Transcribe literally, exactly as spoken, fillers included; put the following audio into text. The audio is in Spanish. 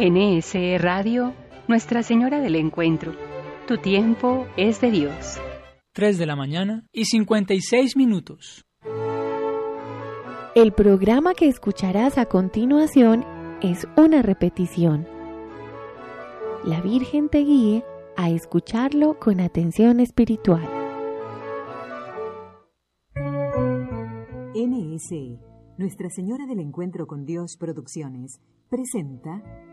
N S E Radio, Nuestra Señora del Encuentro. Tu tiempo es de Dios. tres de la mañana y cincuenta y seis minutos. El programa que escucharás a continuación es una repetición. La Virgen te guíe a escucharlo con atención espiritual. N S E, Nuestra Señora del Encuentro con Dios Producciones, presenta